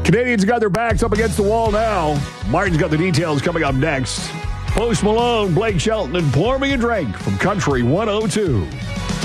Canadians got their backs up against the wall now. Martin's got the details coming up next. Post Malone, Blake Shelton, and Pour Me a Drink from Country 102.